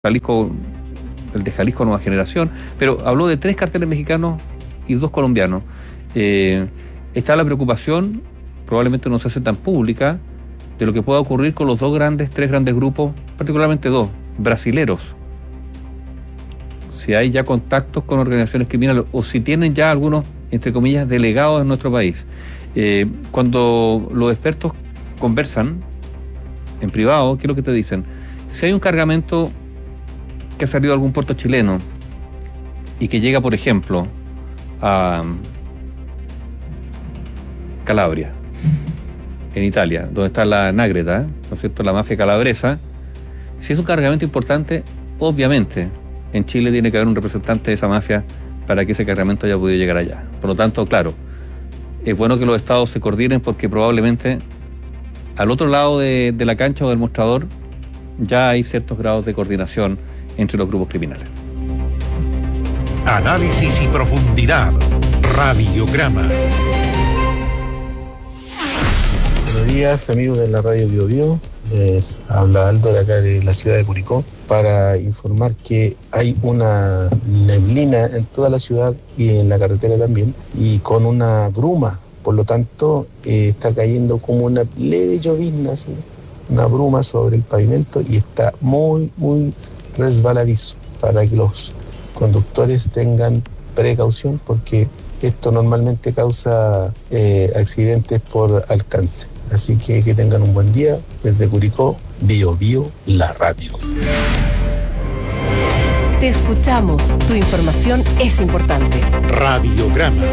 Jalisco, el de Jalisco Nueva Generación, pero habló de 3 carteles mexicanos y 2 colombianos. Está la preocupación, probablemente no se hace tan pública, de lo que pueda ocurrir con los 3 grandes grupos, particularmente 2, brasileros. Si hay ya contactos con organizaciones criminales o si tienen ya algunos, entre comillas, delegados en nuestro país. Cuando los expertos conversan en privado, ¿qué es lo que te dicen? Si hay un cargamento que ha salido de algún puerto chileno y que llega, por ejemplo, a Calabria, en Italia, donde está la Nágreta, ¿no es cierto?, la mafia calabresa. Si es un cargamento importante, obviamente en Chile tiene que haber un representante de esa mafia para que ese cargamento haya podido llegar allá. Por lo tanto, claro, es bueno que los estados se coordinen porque probablemente al otro lado de la cancha o del mostrador ya hay ciertos grados de coordinación entre los grupos criminales. Análisis y profundidad. Radiograma. Buenos días, amigos de la Radio Bio Bio. Les habla Aldo de acá de la ciudad de Curicó para informar que hay una neblina en toda la ciudad y en la carretera también, y con una bruma. Por lo tanto, está cayendo como una leve llovizna, así, una bruma sobre el pavimento, y está muy, muy resbaladizo, para que los conductores tengan precaución, porque esto normalmente causa accidentes por alcance. Así que tengan un buen día. Desde Curicó, Bio Bio, la radio. Te escuchamos. Tu información es importante. Radiograma.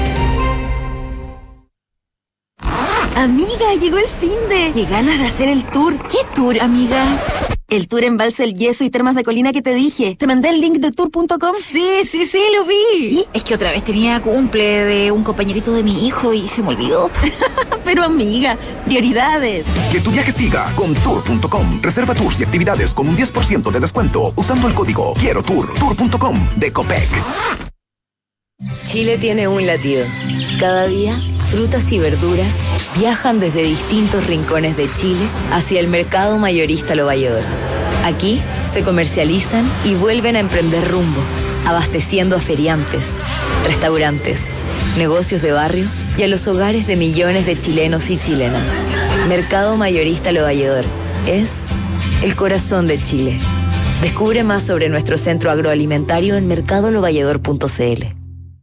Amiga, llegó el finde. Qué ganas de hacer el tour. ¿Qué tour, amiga? El tour Embalse El Yeso y Termas de Colina que te dije. ¿Te mandé el link de tour.com? Sí, lo vi. ¿Y? Es que otra vez tenía cumple de un compañerito de mi hijo y se me olvidó. Pero amiga, prioridades. Que tu viaje siga con tour.com. Reserva tours y actividades con un 10% de descuento usando el código Quiero Tour. Tour.com de Copec. Chile tiene un latido. Cada día, frutas y verduras viajan desde distintos rincones de Chile hacia el mercado mayorista Lo Valledor. Aquí se comercializan y vuelven a emprender rumbo, abasteciendo a feriantes, restaurantes, negocios de barrio y a los hogares de millones de chilenos y chilenas. Mercado mayorista Lo Valledor es el corazón de Chile. Descubre más sobre nuestro centro agroalimentario en mercadolovalledor.cl.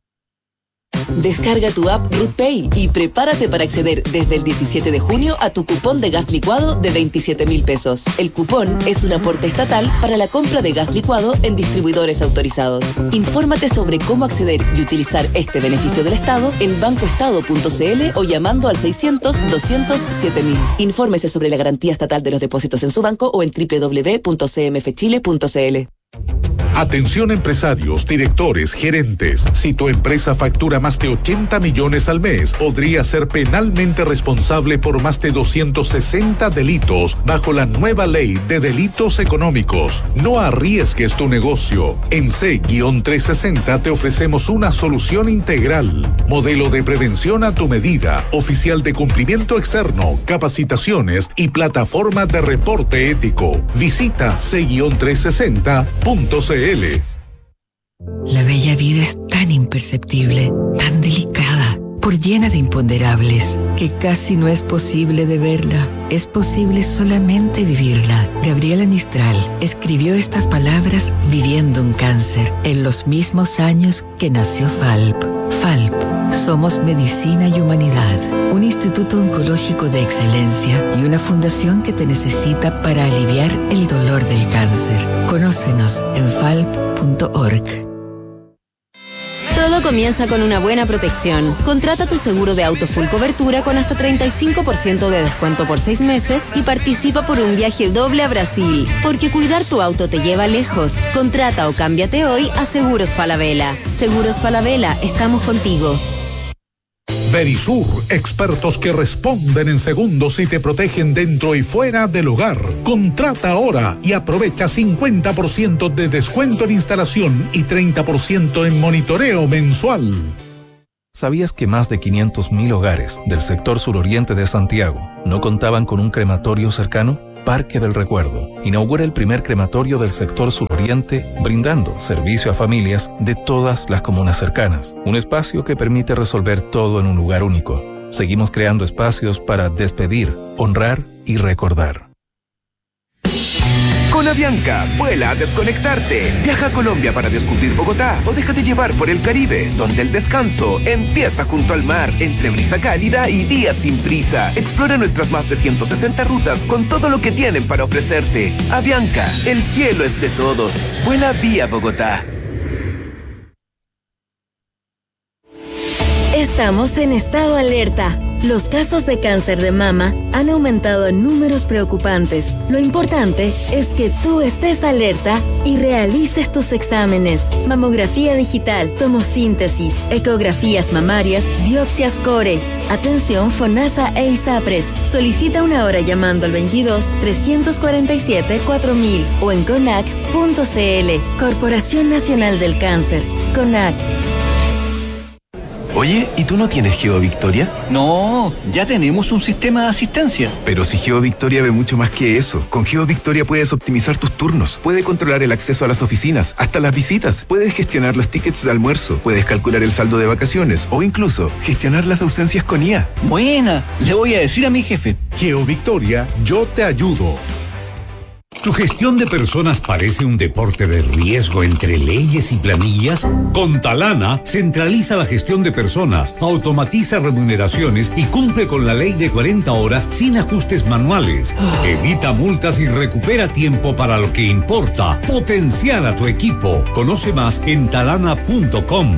Descarga tu app RootPay y prepárate para acceder desde el 17 de junio a tu cupón de gas licuado de 27.000 pesos. El cupón es un aporte estatal para la compra de gas licuado en distribuidores autorizados. Infórmate sobre cómo acceder y utilizar este beneficio del Estado en bancoestado.cl o llamando al 600-200-7000. Infórmese sobre la garantía estatal de los depósitos en su banco o en www.cmfchile.cl. Atención empresarios, directores, gerentes. Si tu empresa factura más de 80 millones al mes, podría ser penalmente responsable por más de 260 delitos bajo la nueva ley de delitos económicos. No arriesgues tu negocio. En C-360 te ofrecemos una solución integral. Modelo de prevención a tu medida, oficial de cumplimiento externo, capacitaciones y plataforma de reporte ético. Visita C-360.cl. La bella vida es tan imperceptible, tan delicada, por llena de imponderables, que casi no es posible de verla. Es posible solamente vivirla. Gabriela Mistral escribió estas palabras viviendo un cáncer, en los mismos años que nació FALP. FALP. Somos Medicina y Humanidad, un instituto oncológico de excelencia y una fundación que te necesita para aliviar el dolor del cáncer. Conócenos en falp.org. Todo comienza con una buena protección. Contrata tu seguro de auto full cobertura con hasta 35% de descuento por 6 meses y participa por un viaje doble a Brasil. Porque cuidar tu auto te lleva lejos. Contrata o cámbiate hoy a Seguros Falabella. Seguros Falabella, estamos contigo. Verisur, expertos que responden en segundos y te protegen dentro y fuera del hogar. Contrata ahora y aprovecha 50% de descuento en instalación y 30% en monitoreo mensual. ¿Sabías que más de 500.000 hogares del sector suroriente de Santiago no contaban con un crematorio cercano? Parque del Recuerdo inaugura el primer crematorio del sector suroriente, brindando servicio a familias de todas las comunas cercanas. Un espacio que permite resolver todo en un lugar único. Seguimos creando espacios para despedir, honrar y recordar. Con Avianca, vuela a desconectarte. Viaja a Colombia para descubrir Bogotá o déjate llevar por el Caribe, donde el descanso empieza junto al mar, entre brisa cálida y días sin prisa. Explora nuestras más de 160 rutas con todo lo que tienen para ofrecerte. Avianca, el cielo es de todos. Vuela vía Bogotá. Estamos en estado alerta. Los casos de cáncer de mama han aumentado en números preocupantes. Lo importante es que tú estés alerta y realices tus exámenes. Mamografía digital, tomosíntesis, ecografías mamarias, biopsias core. Atención FONASA e ISAPRES. Solicita una hora llamando al 22-347-4000 o en CONAC.cl. Corporación Nacional del Cáncer. CONAC. Oye, ¿y tú no tienes GeoVictoria? No, ya tenemos un sistema de asistencia. Pero si GeoVictoria ve mucho más que eso. Con GeoVictoria puedes optimizar tus turnos, puedes controlar el acceso a las oficinas, hasta las visitas, puedes gestionar los tickets de almuerzo, puedes calcular el saldo de vacaciones o incluso gestionar las ausencias con IA. Buena, le voy a decir a mi jefe. GeoVictoria, yo te ayudo. ¿Tu gestión de personas parece un deporte de riesgo entre leyes y planillas? Con Talana centraliza la gestión de personas, automatiza remuneraciones y cumple con la ley de 40 horas sin ajustes manuales. Evita multas y recupera tiempo para lo que importa. Potenciar a tu equipo. Conoce más en talana.com.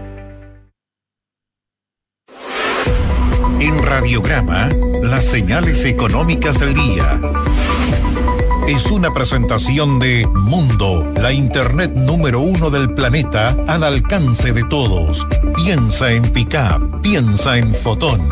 En Radiograma, las señales económicas del día. Es una presentación de Mundo, la internet número 1 del planeta al alcance de todos. Piensa en Pickup, piensa en Fotón.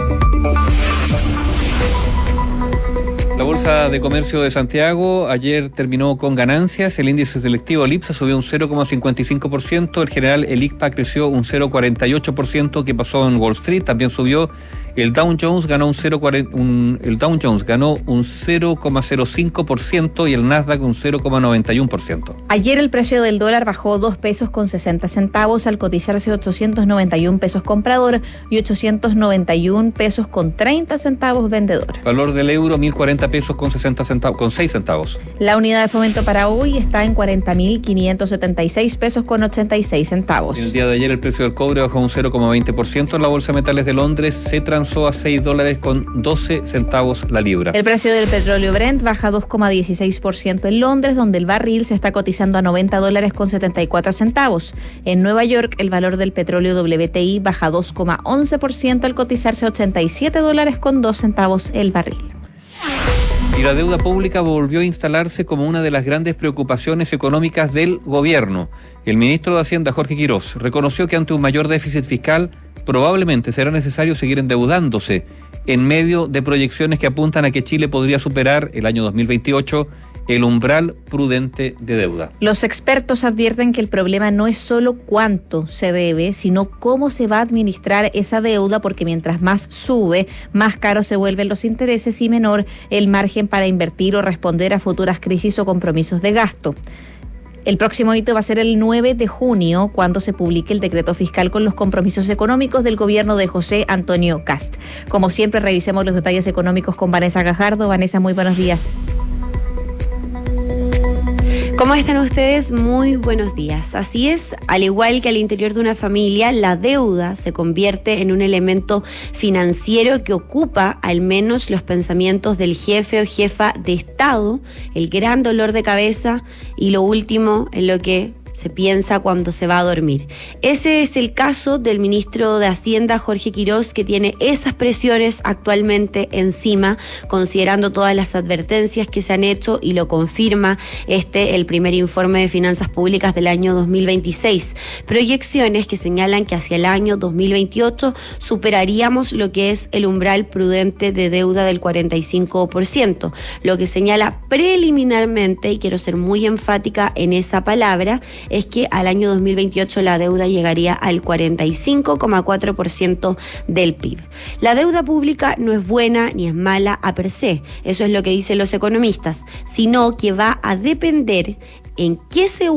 La Bolsa de Comercio de Santiago ayer terminó con ganancias. El índice selectivo Lipsa subió un 0,55%. El general el ICPA creció un 0,48%. ¿Qué pasó en Wall Street? También subió. El Dow Jones ganó un 0,05% y el Nasdaq un 0,91%. Ayer el precio del dólar bajó 2 pesos con 60 centavos al cotizarse 891 pesos comprador y 891 pesos con 30 centavos vendedor. Valor del euro 1.040 pesos con 60 centavos, con 6 centavos. La unidad de fomento para hoy está en 40.576 pesos con 86 centavos. En el día de ayer el precio del cobre bajó un 0,20%. En la Bolsa de Metales de Londres se transó a $6 con 12 centavos la libra. El precio del petróleo Brent baja 2,16% en Londres, donde el barril se está cotizando a $90 con 74 centavos. En Nueva York, el valor del petróleo WTI baja 2,11% al cotizarse a $87 con 2 centavos el barril. Y la deuda pública volvió a instalarse como una de las grandes preocupaciones económicas del gobierno. El ministro de Hacienda, Jorge Quirós, reconoció que ante un mayor déficit fiscal probablemente será necesario seguir endeudándose en medio de proyecciones que apuntan a que Chile podría superar el año 2028 el umbral prudente de deuda. Los expertos advierten que el problema no es solo cuánto se debe, sino cómo se va a administrar esa deuda, porque mientras más sube, más caros se vuelven los intereses y menor el margen para invertir o responder a futuras crisis o compromisos de gasto. El próximo hito va a ser el 9 de junio, cuando se publique el decreto fiscal con los compromisos económicos del gobierno de José Antonio Kast. Como siempre, revisemos los detalles económicos con Vanessa Gajardo. Vanessa, muy buenos días. ¿Cómo están ustedes? Muy buenos días. Así es, al igual que al interior de una familia, la deuda se convierte en un elemento financiero que ocupa al menos los pensamientos del jefe o jefa de Estado, el gran dolor de cabeza y lo último en lo que se piensa cuando se va a dormir. Ese es el caso del ministro de Hacienda, Jorge Quirós, que tiene esas presiones actualmente encima, considerando todas las advertencias que se han hecho, y lo confirma el primer informe de finanzas públicas del año 2026. Proyecciones que señalan que hacia el año 2028 superaríamos lo que es el umbral prudente de deuda del 45%, lo que señala preliminarmente, y quiero ser muy enfática en esa palabra, es que al año 2028 la deuda llegaría al 45,4% del PIB. La deuda pública no es buena ni es mala a per se, eso es lo que dicen los economistas, sino que va a depender en qué se